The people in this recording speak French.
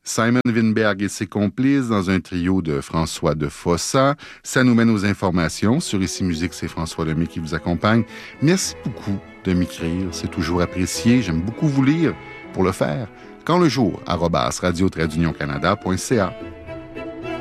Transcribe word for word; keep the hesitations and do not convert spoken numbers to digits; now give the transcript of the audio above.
Simon Winberg et ses complices dans un trio de François de Fossa. Ça nous mène aux informations. Sur Ici Musique, c'est François Lemay qui vous accompagne. Merci beaucoup de m'écrire. C'est toujours apprécié. J'aime beaucoup vous lire. Pour le faire, quand le jour, arobase radio-canada point c a.